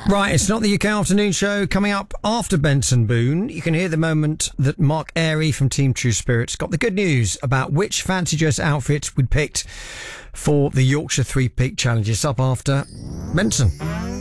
Right, it's not the UK Afternoon Show. Coming up after Benson Boone, you can hear the moment that Mark Airy from Team True Spirits got the good news about which fancy dress outfit we'd picked for the Yorkshire Three Peak Challenge. It's up after Benson.